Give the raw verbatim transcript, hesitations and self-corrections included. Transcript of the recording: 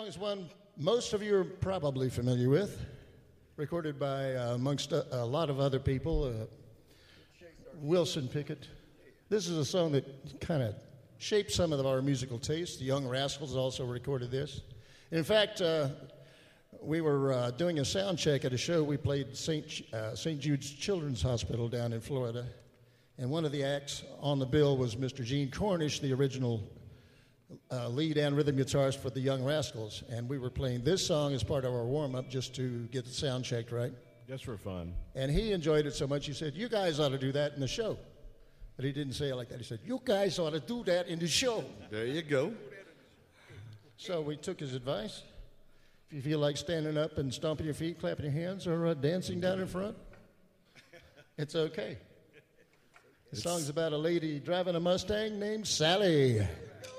is one most of you are probably familiar with, recorded by, uh, amongst a, a lot of other people, uh, Wilson Pickett. This is a song that kind of shaped some of our musical tastes. The Young Rascals also recorded this. In fact, uh, we were uh, doing a sound check at a show. We played Saint Uh, Saint Jude's Children's Hospital down in Florida. And one of the acts on the bill was Mister Gene Cornish, the original uh, lead and rhythm guitarist for the Young Rascals. And we were playing this song as part of our warm-up just to get the sound checked right. Just for fun. And he enjoyed it so much, he said, you guys ought to do that in the show. But he didn't say it like that. He said, you guys ought to do that in the show. There you go. So we took his advice. If you feel like standing up and stomping your feet, clapping your hands, or uh, dancing down in front, it's okay. The song's about a lady driving a Mustang named Sally.